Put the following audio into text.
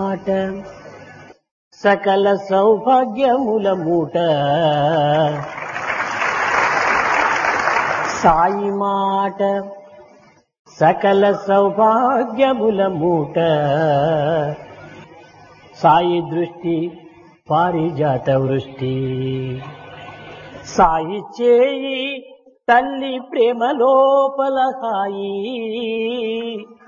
మాట సకల సౌభాగ్యముల మూట సాయి మాట సకల సౌభాగ్యముల మూట సాయి దృష్టి పారిజాత వృష్టి సాయి చేయి తల్లి ప్రేమ లోపల హాయి